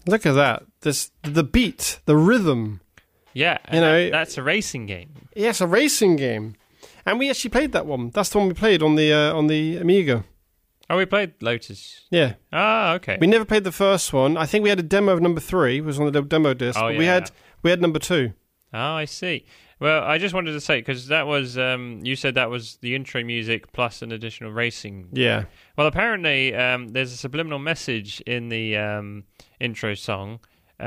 Look at that. The beat, the rhythm. Yeah, that's a racing game. Yeah, it's a racing game. And we actually played that one. That's the one we played on the Amiga. Oh, we played Lotus. Yeah. Ah, okay. We never played the first one. I think we had a demo of number 3. It was on the demo disc. Oh, but yeah. we had number 2. Oh, I see. Well, I just wanted to say, because that was, you said that was the intro music plus an additional racing. Yeah. Well, apparently there's a subliminal message in the intro song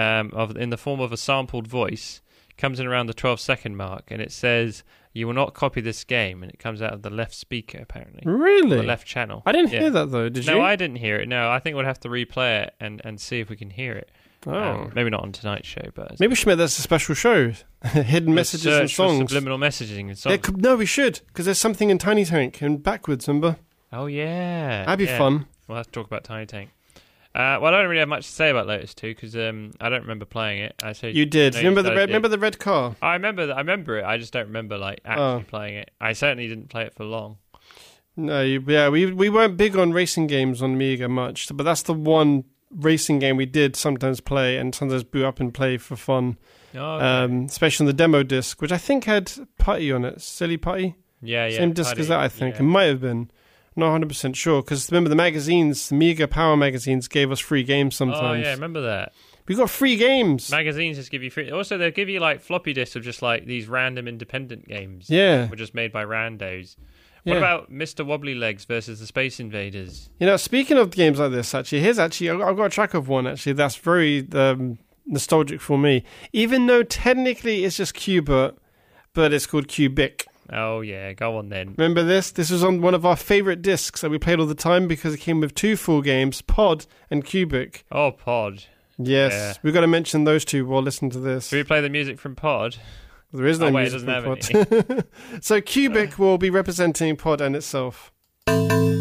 in the form of a sampled voice. Comes in around the 12-second mark, and it says, "You will not copy this game," and it comes out of the left speaker, apparently. Really? The left channel. I didn't hear that, though. Did you? No, I didn't hear it. No, I think we'll have to replay it and see if we can hear it. Oh. Maybe not on tonight's show, but... Maybe we should make this a special show. Hidden messages and songs. For subliminal messaging and songs. No, we should, because there's something in Tiny Tank and backwards, remember? Oh, yeah. That'd be fun. We'll have to talk about Tiny Tank. Well, I don't really have much to say about Lotus 2 because I don't remember playing it. You did. Remember the red car? I remember it. I just don't remember actually playing it. I certainly didn't play it for long. No, we weren't big on racing games on Amiga much, but that's the one racing game we did sometimes play and sometimes boot up and play for fun. Oh, okay. Especially on the demo disc, which I think had Putty on it. Silly Putty? Yeah. Same disc Putty, as that, I think. Yeah. It might have been. Not 100% sure, because remember the magazines, the Amiga Power magazines gave us free games sometimes. Oh, yeah, I remember that. We got free games. Magazines just give you free... Also, they'll give you, floppy disks of just, these random independent games. Yeah. Were just made by randos. What about Mr. Wobbly Legs versus the Space Invaders? Speaking of games like this, I've got a track of one, actually, that's very nostalgic for me. Even though technically it's just Qbert, but it's called Cubic. Oh, yeah, go on then. Remember this? This was on one of our favourite discs that we played all the time because it came with 2 full games, Pod and Cubic. Oh, Pod. Yes, yeah. We've got to mention those two while listening to this. Should we play the music from Pod? There is no music from Pod. So Cubic will be representing Pod and itself.